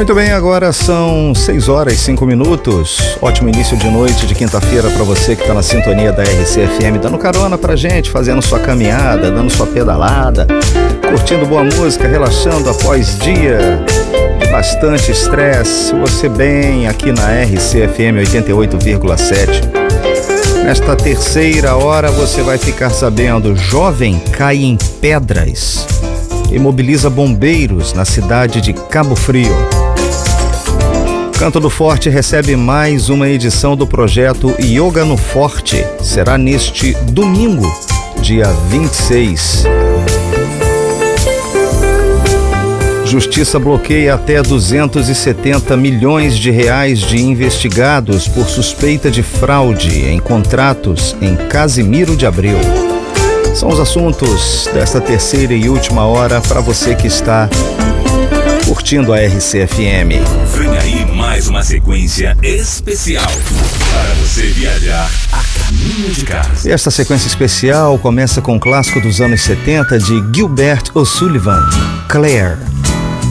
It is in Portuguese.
Muito bem, agora são 6 horas e 5 minutos. Ótimo início de noite de quinta-feira para você que está na sintonia da RC-FM, dando carona pra gente, fazendo sua caminhada, dando sua pedalada, curtindo boa música, relaxando após dia de bastante estresse. Você bem aqui na RC-FM 88,7. Nesta terceira hora você vai ficar sabendo: jovem cai em pedras e mobiliza bombeiros na cidade de Cabo Frio. Canto do Forte recebe mais uma edição do projeto Yoga no Forte. Será neste domingo, dia 26. Justiça bloqueia até 270 milhões de reais de investigados por suspeita de fraude em contratos em Casimiro de Abreu. São os assuntos desta terceira e última hora para você que está curtindo a RC-FM. Vem aí mais uma sequência especial para você viajar a caminho de casa. E esta sequência especial começa com o clássico dos anos 70 de Gilbert O'Sullivan, Claire.